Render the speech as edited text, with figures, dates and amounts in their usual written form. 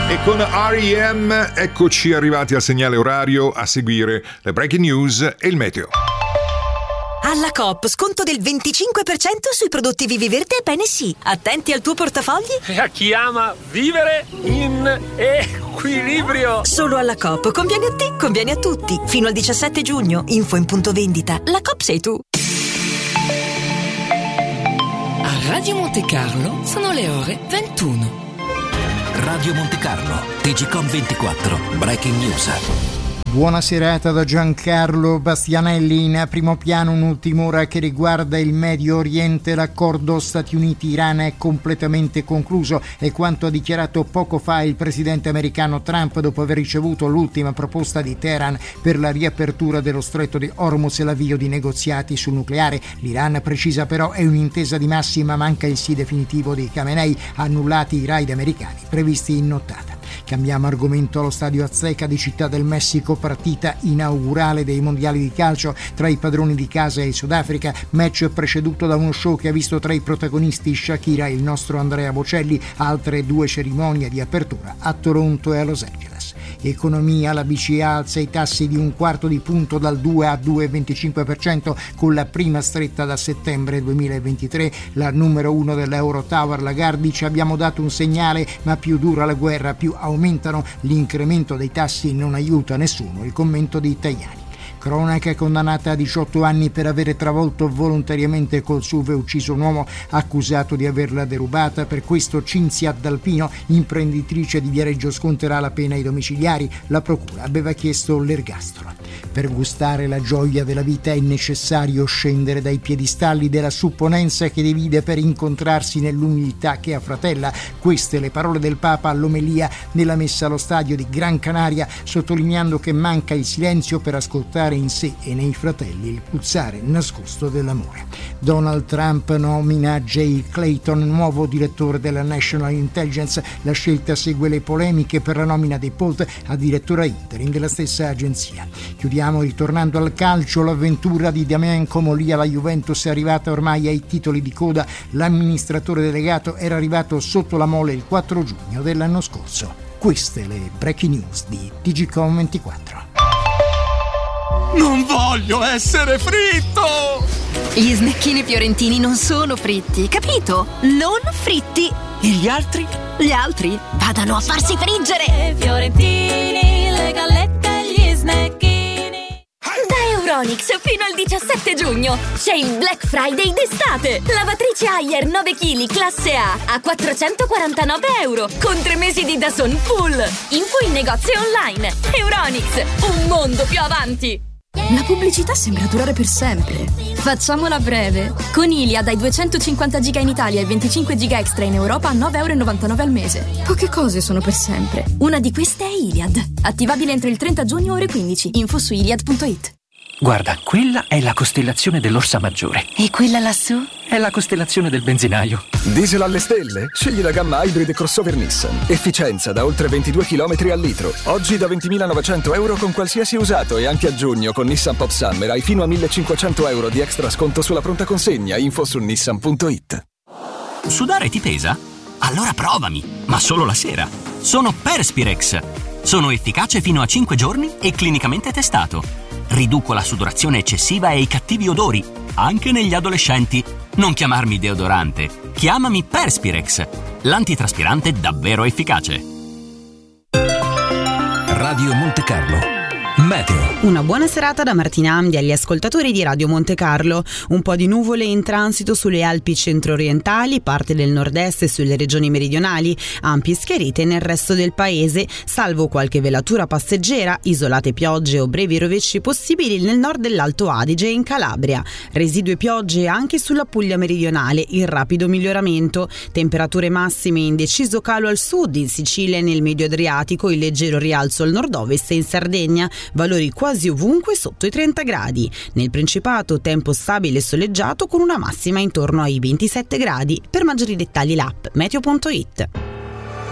E con R.E.M. eccoci arrivati al segnale orario, a seguire le breaking news e il meteo. Alla Coop sconto del 25% sui prodotti Vivi Verde e Bene Sì. Attenti al tuo portafogli. E a chi ama vivere in equilibrio. Solo alla Coop. Conviene a te, conviene a tutti. Fino al 17 giugno. Info in punto vendita. La Coop sei tu. A Radio Monte Carlo sono le ore 21. Radio Monte Carlo, TGcom 24, Breaking News. Buona serata da Giancarlo Bastianelli. In primo piano un'ultima ora che riguarda il Medio Oriente. L'accordo Stati Uniti-Iran è completamente concluso, è quanto ha dichiarato poco fa il presidente americano Trump dopo aver ricevuto l'ultima proposta di Teheran per la riapertura dello stretto di Hormuz e l'avvio di negoziati sul nucleare. L'Iran, precisa però, è un'intesa di massima, manca il sì definitivo di Khamenei, annullati i raid americani previsti in nottata. Cambiamo argomento. Allo stadio Azteca di Città del Messico, partita inaugurale dei mondiali di calcio tra i padroni di casa e il Sudafrica, match preceduto da uno show che ha visto tra i protagonisti Shakira e il nostro Andrea Bocelli, altre due cerimonie di apertura a Toronto e a Los Angeles. Economia. La BCE alza i tassi di un quarto di punto dal 2 a 2,25% con la prima stretta da settembre 2023. La numero 1 dell'Eurotower Lagarde dice: abbiamo dato un segnale, ma più dura la guerra, più aumentano, l'incremento dei tassi non aiuta nessuno. Il commento di Tajani. Cronaca. Condannata a 18 anni per avere travolto volontariamente col SUV e ucciso un uomo accusato di averla derubata. Per questo Cinzia D'Alpino, imprenditrice di Viareggio, sconterà la pena ai domiciliari. La procura aveva chiesto l'ergastolo. Per gustare la gioia della vita è necessario scendere dai piedistalli della supponenza che divide per incontrarsi nell'umiltà che affratella. Queste le parole del Papa all'omelia nella messa allo stadio di Gran Canaria, sottolineando che manca il silenzio per ascoltare in sé e nei fratelli il pulsare nascosto dell'amore. Donald Trump nomina Jay Clayton nuovo direttore della National Intelligence. La scelta segue le polemiche per la nomina di Polt a direttore interim della stessa agenzia. Chiudiamo ritornando al calcio. L'avventura di Damian Comolli alla Juventus è arrivata ormai ai titoli di coda. L'amministratore delegato era arrivato sotto la mole il 4 giugno dell'anno scorso. Queste le breaking news di TGcom 24. Non voglio essere fritto! Gli snecchini fiorentini non sono fritti, capito? Non fritti! E gli altri? Gli altri vadano a farsi friggere! Fiorentini, le gallette e gli snecchini. Da Euronics fino al 17 giugno c'è il Black Friday d'estate. Lavatrice Haier 9 kg classe A 449 euro con 3 mesi di DAZN full. Info in negozio online. Euronics, un mondo più avanti. La pubblicità sembra durare per sempre. Facciamola breve. Con Iliad hai 250 giga in Italia e 25 giga extra in Europa a 9,99 € al mese. Poche cose sono per sempre. Una di queste è Iliad. Attivabile entro il 30 giugno ore 15. Info su iliad.it. Guarda, quella è la costellazione dell'Orsa Maggiore. E quella lassù? È la costellazione del benzinaio. Diesel alle stelle? Scegli la gamma Hybrid crossover Nissan. Efficienza da oltre 22 km al litro. Oggi da 20.900 euro con qualsiasi usato e anche a giugno con Nissan Pop Summer hai fino a 1.500 euro di extra sconto sulla pronta consegna. Info su nissan.it. Sudare ti pesa? Allora provami, ma solo la sera. Sono Perspirex. Sono efficace fino a 5 giorni e clinicamente testato. Riduco la sudorazione eccessiva e i cattivi odori, anche negli adolescenti. Non chiamarmi deodorante, chiamami Perspirex, l'antitraspirante davvero efficace. Radio Monte Carlo. Meteo. Una buona serata da Martina Amdi agli ascoltatori di Radio Monte Carlo. Un po' di nuvole in transito sulle Alpi centro-orientali, parte del nord-est e sulle regioni meridionali, ampie schiarite nel resto del paese, salvo qualche velatura passeggera, isolate piogge o brevi rovesci possibili nel nord dell'Alto Adige e in Calabria. Residue piogge anche sulla Puglia meridionale, in rapido miglioramento. Temperature massime in deciso calo al sud, in Sicilia e nel medio Adriatico, in leggero rialzo al nord-ovest e in Sardegna. Valori quasi ovunque sotto i 30 gradi. Nel Principato tempo stabile e soleggiato con una massima intorno ai 27 gradi. Per maggiori dettagli l'app meteo.it.